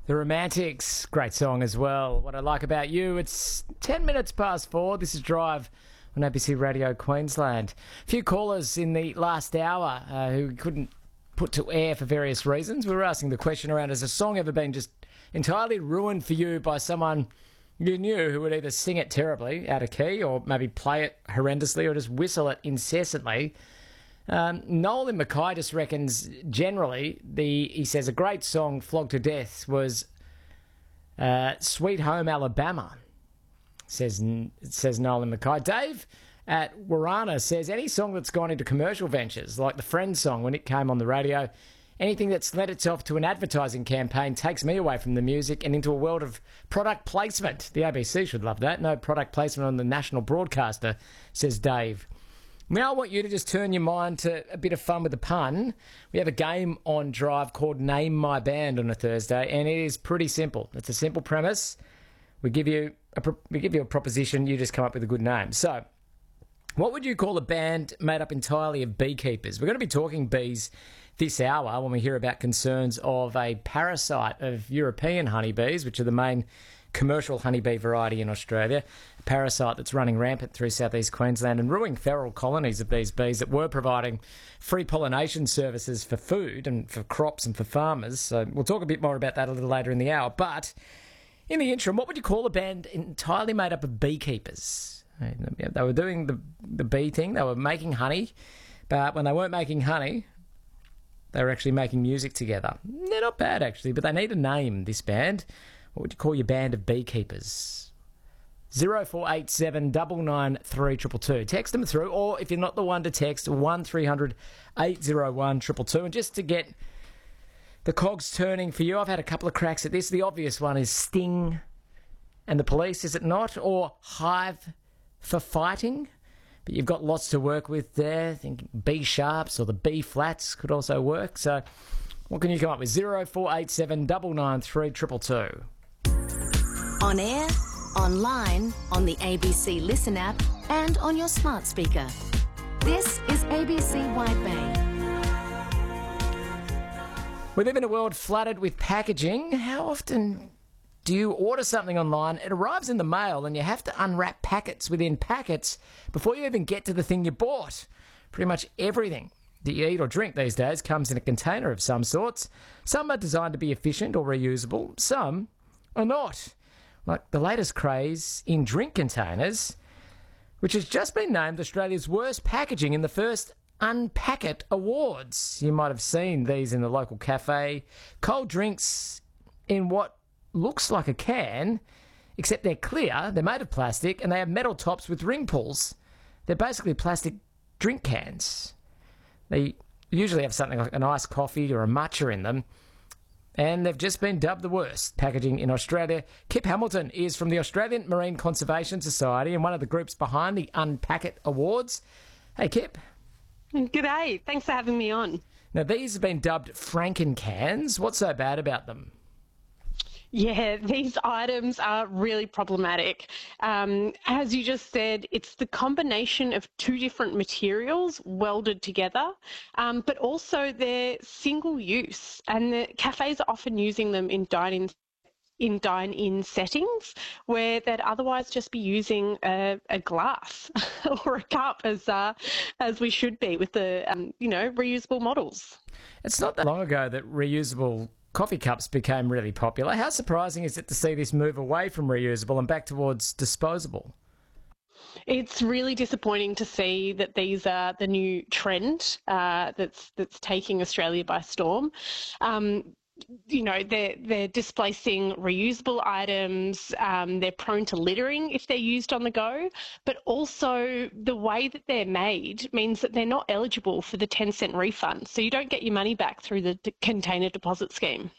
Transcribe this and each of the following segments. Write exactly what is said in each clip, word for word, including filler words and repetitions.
The Romantics, great song as well. What I Like About You. It's ten minutes past four. This is Drive on A B C Radio Queensland. A few callers in the last hour uh, who couldn't put to air for various reasons. We were asking the question around, has a song ever been just entirely ruined for you by someone you knew who would either sing it terribly, out of key, or maybe play it horrendously, or just whistle it incessantly? Um, Noel in Mackay just reckons generally, the he says a great song, Flogged to Death, was uh, Sweet Home Alabama, says says Noel in Mackay. Dave at Warana says any song that's gone into commercial ventures, like the Friends song when it came on the radio, anything that's led itself to an advertising campaign takes me away from the music and into a world of product placement. The A B C should love that. No product placement on the national broadcaster, says Dave. Now I want you to just turn your mind to a bit of fun with the pun. We have a game on Drive called Name My Band on a Thursday, and it is pretty simple. It's a simple premise. We give you a, pro- we give you a proposition, you just come up with a good name. So, what would you call a band made up entirely of beekeepers? We're going to be talking bees this hour when we hear about concerns of a parasite of European honeybees, which are the main commercial honeybee variety in Australia, a parasite that's running rampant through southeast Queensland and ruining feral colonies of these bees that were providing free pollination services for food and for crops and for farmers. So we'll talk a bit more about that a little later in the hour. But in the interim, what would you call a band entirely made up of beekeepers? They were doing the, the bee thing, they were making honey, but when they weren't making honey, they were actually making music together. They're not bad, actually, but they need a name, this band. What would you call your band of beekeepers? zero four eight seven nine nine three two two two. Text them through, or if you're not the one to text, one three hundred eight oh one two two two. And just to get the cogs turning for you, I've had a couple of cracks at this. The obvious one is Sting and the Police, is it not? Or Hive for Fighting. But you've got lots to work with there. I think B sharps or the B flats could also work. So what can you come up with? zero four eight seven nine nine three two two two. On air, online, on the A B C Listen app and on your smart speaker. This is A B C Wide Bay. We live in a world flooded with packaging. How often do you order something online, it arrives in the mail, and you have to unwrap packets within packets before you even get to the thing you bought? Pretty much everything that you eat or drink these days comes in a container of some sorts. Some are designed to be efficient or reusable. Some are not. Like the latest craze in drink containers, which has just been named Australia's worst packaging in the first Unpack It Awards. You might have seen these in the local cafe. Cold drinks in what looks like a can, except they're clear, they're made of plastic, and they have metal tops with ring pulls. They're basically plastic drink cans. They usually have something like an iced coffee or a matcha in them, and they've just been dubbed the worst packaging in Australia. Kip Hamilton is from the Australian Marine Conservation Society and one of the groups behind the Unpack It Awards. Hey, Kip. G'day. Thanks for having me on. Now, these have been dubbed Franken cans. What's so bad about them? Yeah, these items are really problematic. Um, as you just said, it's the combination of two different materials welded together, um, but also they're single use, and the cafes are often using them in dining in dine-in settings where they'd otherwise just be using a, a glass or a cup, as uh, as we should be with the um, you know reusable models. It's not that long ago that reusable coffee cups became really popular. How surprising is it to see this move away from reusable and back towards disposable? It's really disappointing to see that these are the new trend uh, that's that's taking Australia by storm. Um, you know, they're, they're displacing reusable items, um, they're prone to littering if they're used on the go, but also the way that they're made means that they're not eligible for the ten cent refund, so you don't get your money back through the d- container deposit scheme.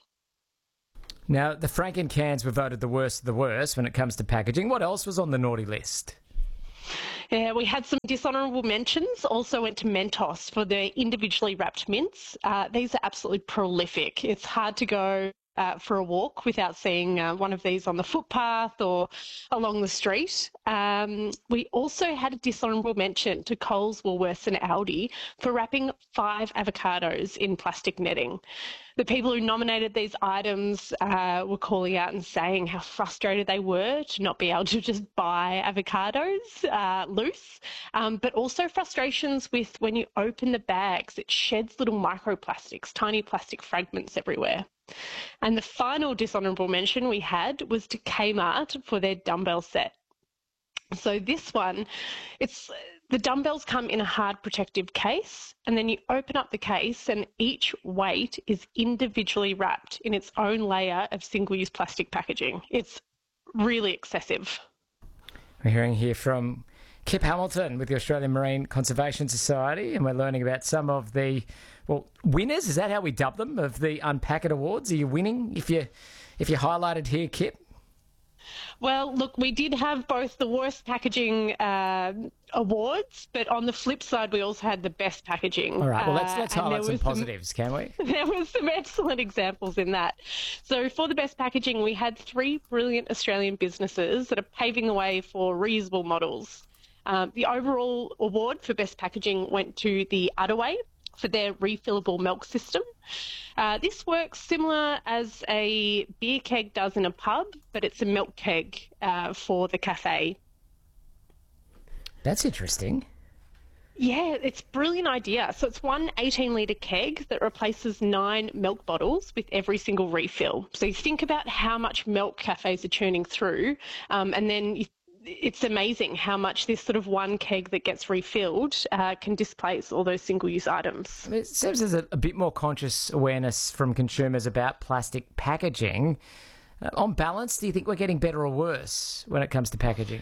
Now, the Franken cans were voted the worst of the worst when it comes to packaging. What else was on the naughty list? Yeah, we had some dishonourable mentions, also went to Mentos for their individually wrapped mints. Uh, these are absolutely prolific. It's hard to go uh, for a walk without seeing uh, one of these on the footpath or along the street. Um, we also had a dishonourable mention to Coles, Woolworths and Aldi for wrapping five avocados in plastic netting. The people who nominated these items uh, were calling out and saying how frustrated they were to not be able to just buy avocados uh, loose, um, but also frustrations with when you open the bags, it sheds little microplastics, tiny plastic fragments everywhere. And the final dishonourable mention we had was to Kmart for their dumbbell set. So this one, it's the dumbbells come in a hard protective case, and then you open up the case and each weight is individually wrapped in its own layer of single-use plastic packaging. It's really excessive. We're hearing here from Kip Hamilton with the Australian Marine Conservation Society, and we're learning about some of the, well, winners, is that how we dub them, of the Unpack It Awards? Are you winning if you if you highlighted here, Kip? Well, look, we did have both the worst packaging uh, awards, but on the flip side, we also had the best packaging. All right, well, let's, let's uh, highlight some some, positives, can we? There were some excellent examples in that. So for the best packaging, we had three brilliant Australian businesses that are paving the way for reusable models. Um, the overall award for best packaging went to the Udaway for their refillable milk system. Uh, this works similar as a beer keg does in a pub, but it's a milk keg uh, for the cafe. That's interesting. Yeah, it's a brilliant idea. So it's one eighteen litre keg that replaces nine milk bottles with every single refill. So you think about how much milk cafes are churning through, um, and then you it's amazing how much this sort of one keg that gets refilled uh, can displace all those single-use items. I mean, it seems there's a, a bit more conscious awareness from consumers about plastic packaging. Uh, on balance, do you think we're getting better or worse when it comes to packaging?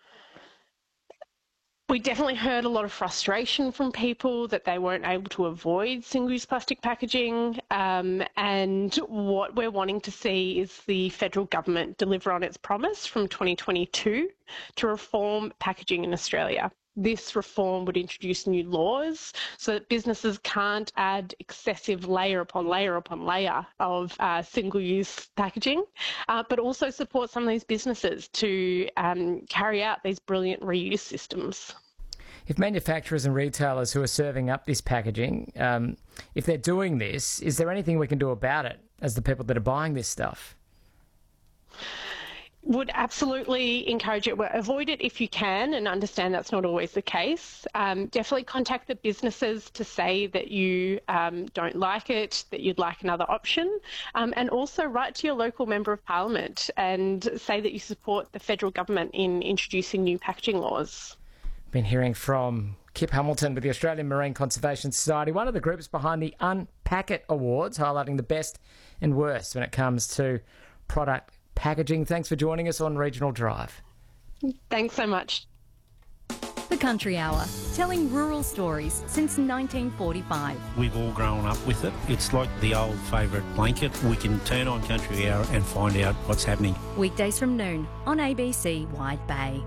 We definitely heard a lot of frustration from people that they weren't able to avoid single-use plastic packaging. Um, and what we're wanting to see is the federal government deliver on its promise from twenty twenty-two to reform packaging in Australia. This reform would introduce new laws so that businesses can't add excessive layer upon layer upon layer of uh, single-use packaging, uh, but also support some of these businesses to um, carry out these brilliant reuse systems. If manufacturers and retailers who are serving up this packaging, um, if they're doing this, is there anything we can do about it as the people that are buying this stuff? Would absolutely encourage it. Well, avoid it if you can, and understand that's not always the case. Um, definitely contact the businesses to say that you um, don't like it, that you'd like another option, um, and also write to your local Member of Parliament and say that you support the federal government in introducing new packaging laws. Been hearing from Kip Hamilton with the Australian Marine Conservation Society, one of the groups behind the Unpack It Awards, highlighting the best and worst when it comes to product packaging. Thanks for joining us on Regional Drive. Thanks so much. The Country Hour, telling rural stories since nineteen forty-five. We've all grown up with it. It's like the old favourite blanket. We can turn on Country Hour and find out what's happening. Weekdays from noon on A B C Wide Bay.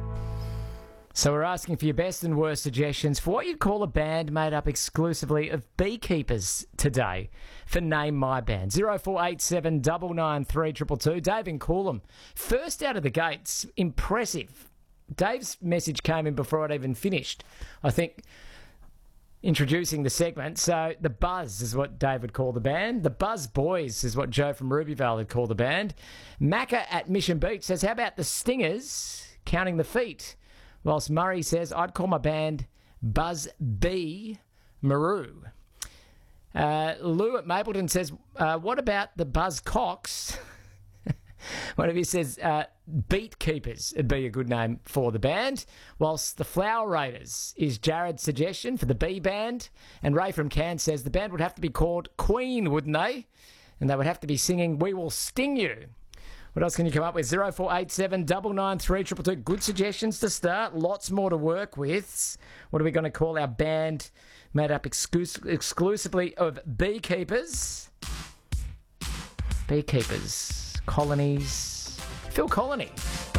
So we're asking for your best and worst suggestions for what you'd call a band made up exclusively of beekeepers today for Name My Band. zero four eight seven nine nine three two two two. Dave in Coolum, first out of the gates, impressive. Dave's message came in before I'd even finished, I think, introducing the segment. So the Buzz is what Dave would call the band. The Buzz Boys is what Joe from Rubyvale would call the band. Macca at Mission Beach says, how about the Stingers counting the feet? Whilst Murray says, I'd call my band Buzz B Maru. Uh, Lou at Mapleton says, uh, what about the Buzz Cox? One of you says, uh, Beat Keepers would be a good name for the band. Whilst the Flower Raiders is Jared's suggestion for the B band. And Ray from Cairns says the band would have to be called Queen, wouldn't they? And they would have to be singing We Will Sting You. What else can you come up with? zero four eight seven nine nine three two two two. Good suggestions to start. Lots more to work with. What are we going to call our band made up exclus- exclusively of beekeepers? Beekeepers. Colonies. Phil Colony.